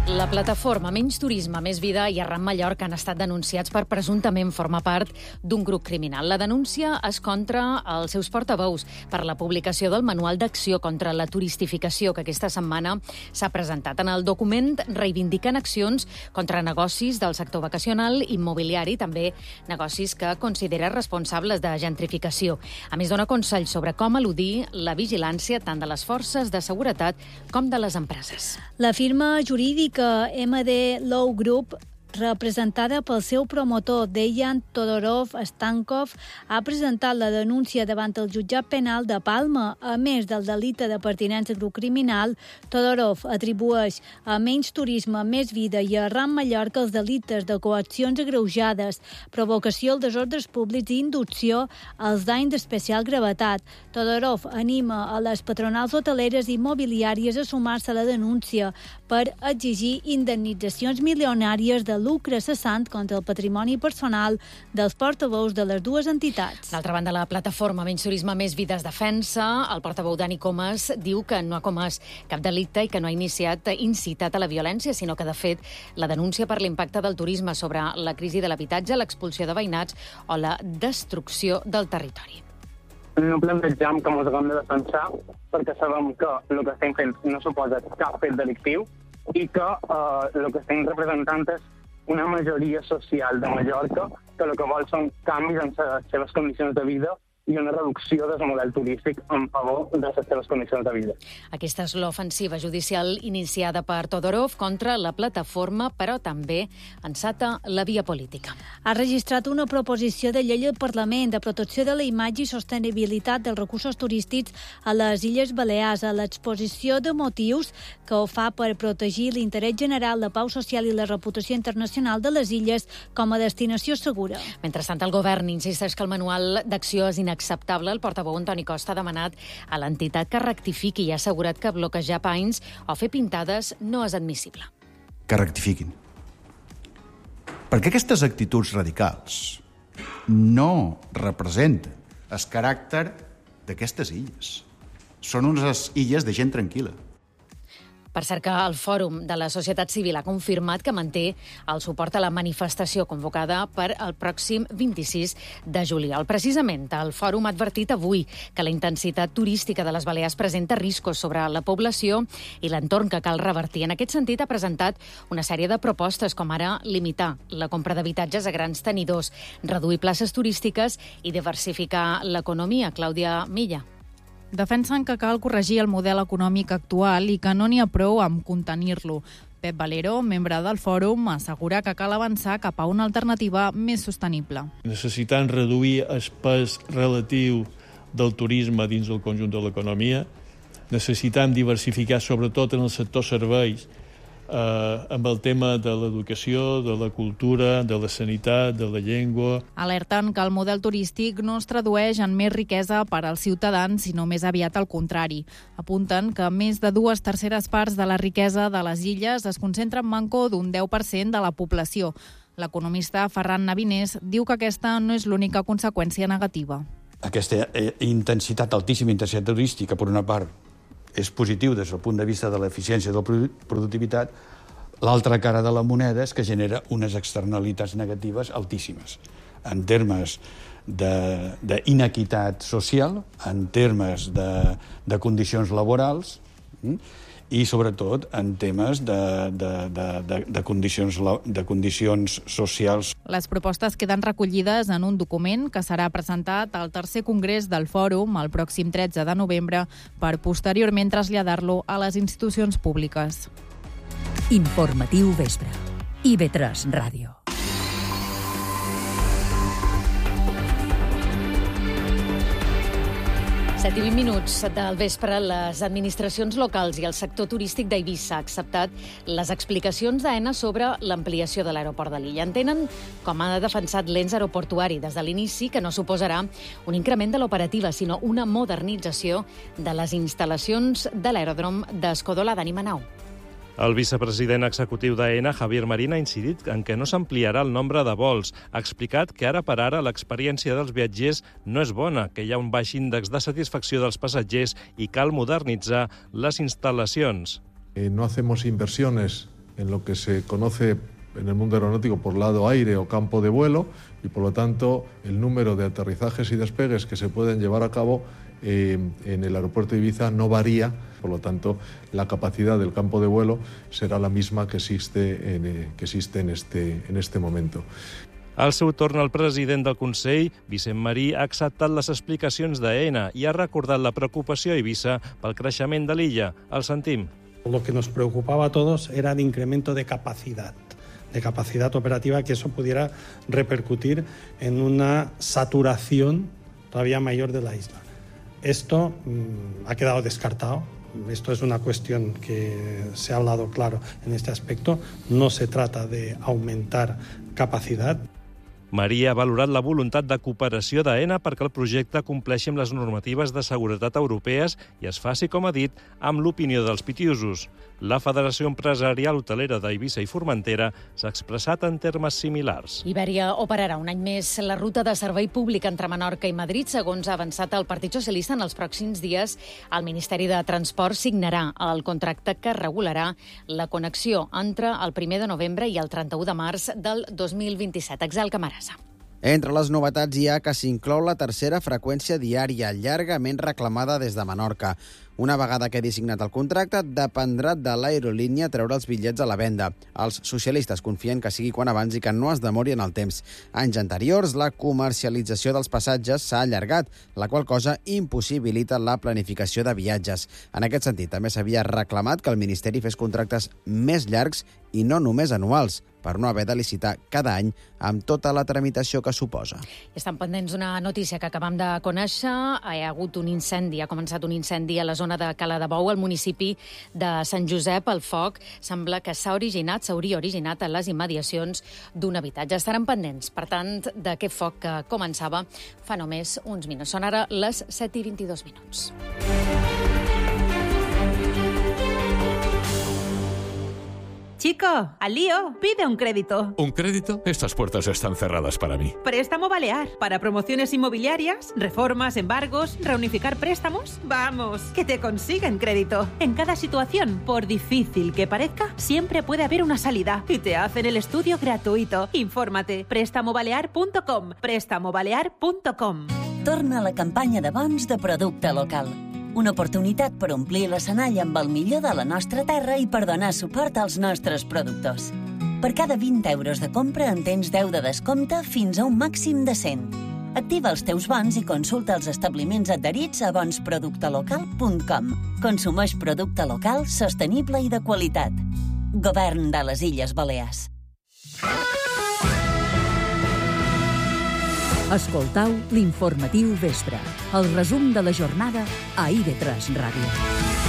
La plataforma Menys Turisme, Més Vida i Arran Mallorca han estat denunciats per presumptament formar part d'un grup criminal. La denúncia és contra els seus portaveus per la publicació del Manual d'Acció contra la Turistificació, que aquesta setmana s'ha presentat. En el document reivindiquen accions contra negocis del sector vacacional, immobiliari, també negocis que considera responsables de gentrificació. A més, dona consells sobre com eludir la vigilància tant de les forces de seguretat com de les empreses. La firma jurídica MD Law Group, representada pel seu promotor Dejan Todorov-Stankov, ha presentat la denúncia davant el jutjat penal de Palma. A més del delicte de pertinença al grup criminal, Todorov atribueix a Menys Turisme, Més Vida i a Arran Mallorca els delictes de coaccions agreujades, provocació als desordres públics i inducció als danys d'especial gravetat. Todorov anima a les patronals hoteleres i immobiliàries a sumar-se a la denúncia per exigir indemnitzacions milionàries de lucre cessant contra el patrimoni personal dels portaveus de les dues entitats. D'altra banda, la plataforma Menys Turisme, Més Vida es defensa. El portaveu Dani Comas diu que no ha comès cap delicte i que no ha incitat a la violència, sinó que, de fet, la denúncia per l'impacte del turisme sobre la crisi de l'habitatge, l'expulsió de veïnats o la destrucció del territori. No plantegem que ens haguem de defensar perquè sabem que el que estem fent no suposa cap fet delictiu i que el que estem representant és una majoria social de Mallorca que el que vol són canvis en les seves condicions de vida i una reducció del model turístic en favor de les seves condicions de vida. Aquesta és l'ofensiva judicial iniciada per Todorov contra la plataforma, però també enceta la via política. Ha registrat una proposició de llei al Parlament de protecció de la imatge i sostenibilitat dels recursos turístics a les Illes Balears. A l'exposició de motius que ho fa per protegir l'interès general, la pau social i la reputació internacional de les illes com a destinació segura. Mentrestant, el govern insisteix que el manual d'acció és inacceptable. El portaveu Antoni Costa ha demanat a l'entitat que rectifiqui i ha assegurat que bloquejar panys o fer pintades no és admissible. Que rectifiquin. Perquè aquestes actituds radicals no representen el caràcter d'aquestes illes. Són unes illes de gent tranquil·la. Per cert que el Fòrum de la Societat Civil ha confirmat que manté el suport a la manifestació convocada per el pròxim 26 de juliol. Precisament, el Fòrum ha advertit avui que la intensitat turística de les Balears presenta riscos sobre la població i l'entorn que cal revertir. En aquest sentit, ha presentat una sèrie de propostes, com ara limitar la compra d'habitatges a grans tenidors, reduir places turístiques i diversificar l'economia. Clàudia Milla. Defensen que cal corregir el model econòmic actual i que no n'hi ha prou amb contenir-lo. Pep Valero, membre del fòrum, assegura que cal avançar cap a una alternativa més sostenible. Necessitant reduir el pes relatiu del turisme dins del conjunt de l'economia, necessitant diversificar sobretot en el sector serveis, amb el tema de l'educació, de la cultura, de la sanitat, de la llengua. Alerten que el model turístic no es tradueix en més riquesa per als ciutadans, sinó més aviat al contrari. Apunten que més de 2/3 parts de la riquesa de les illes es concentra en manco d'un 10% de la població. L'economista Ferran Navinés diu que aquesta no és l'única conseqüència negativa. Aquesta altíssima intensitat turística, per una part, és positiu des del punt de vista de l'eficiència de la productivitat. L'altra cara de la moneda és que genera unes externalitats negatives altíssimes en termes d'inequitat social, en termes de condicions laborals i, sobretot, en temes de condicions socials. Les propostes queden recollides en un document que serà presentat al tercer congrés del Fòrum el pròxim 13 de novembre per posteriorment traslladar-lo a les institucions públiques. Informatiu Vespre. IB3 Ràdio. Set i 20 minuts del vespre, les administracions locals i el sector turístic d'Eivissa ha acceptat les explicacions d'AENA sobre l'ampliació de l'aeroport de l'illa. Entenen, com ha defensat l'ens aeroportuari des de l'inici, que no suposarà un increment de l'operativa, sinó una modernització de les instal·lacions de l'aeròdrom d'Escodola. Dani Manau. El vicepresident executiu d'AENA, Javier Marín, ha incidit en que no s'ampliarà el nombre de vols. Ha explicat que ara per ara l'experiència dels viatgers no és bona, que hi ha un baix índex de satisfacció dels passatgers i cal modernitzar les instal·lacions. No hacemos inversiones en lo que se conoce en el mundo aeronáutico por lado aire o campo de vuelo, y por lo tanto el número de aterrizajes y despegues que se pueden llevar a cabo en el aeropuerto de Ibiza no varía. Por lo tanto, la capacidad del campo de vuelo será la misma que existe en este momento. Al seu torn, el president del Consell, Vicent Marí, ha acceptat les explicacions d'AENA i ha recordat la preocupació a Eivissa pel creixement de l'illa. El sentim. Lo que nos preocupaba a todos era el incremento de capacidad operativa, que eso pudiera repercutir en una saturación todavía mayor de la isla. Esto ha quedado descartado. Esto es una cuestión que se ha hablado claro en este aspecto. No se trata de aumentar capacidad. Maria ha valorat la voluntat de cooperació d'AENA perquè el projecte compleixi amb les normatives de seguretat europees i es faci, com ha dit, amb l'opinió dels pitiusos. La Federació Empresarial Hotelera d'Eivissa i Formentera s'ha expressat en termes similars. Iberia operarà un any més la ruta de servei públic entre Menorca i Madrid. Segons ha avançat el Partit Socialista, en els pròxims dies el Ministeri de Transport signarà el contracte que regularà la connexió entre el 1 de novembre i el 31 de març del 2027. Axel Camarasa. Entre les novetats hi ha que s'inclou la tercera freqüència diària, llargament reclamada des de Menorca. Una vegada quedi signat el contracte, dependrà de l'aerolínia treure els bitllets a la venda. Els socialistes confien que sigui quan abans i que no es demori en el temps. Anys anteriors, la comercialització dels passatges s'ha allargat, la qual cosa impossibilita la planificació de viatges. En aquest sentit, també s'havia reclamat que el Ministeri fes contractes més llargs i no només anuals, per no haver de licitar cada any amb tota la tramitació que suposa. Estan pendents d'una notícia que acabam de conèixer. Hi ha hagut un incendi, ha començat un incendi a la zona de Cala de Bou, al municipi de Sant Josep. El foc sembla que s'hauria originat a les immediacions d'un habitatge. Estaran pendents, per tant, d'aquest foc que començava fa només uns minuts. Són ara les 7:22 minuts. Chico, al lío, pide un crédito. ¿Un crédito? Estas puertas están cerradas para mí. Préstamo Balear. Para promociones inmobiliarias, reformas, embargos, reunificar préstamos. Vamos, que te consiguen crédito. En cada situación, por difícil que parezca, siempre puede haber una salida. Y te hacen el estudio gratuito. Infórmate. Prestamobalear.com. Prestamobalear.com. Torna la campanya de bons de producte local. Una oportunitat per omplir l'escenari amb el millor de la nostra terra i per donar suport als nostres productors. Per cada 20 euros de compra en tens 10 de descompte fins a un màxim de 100. Activa els teus bons i consulta els establiments adherits a bonsproductelocal.com. Consumeix producte local, sostenible i de qualitat. Govern de les Illes Balears. Escoltau l'informatiu vespre, el resum de la jornada a IB3 Ràdio.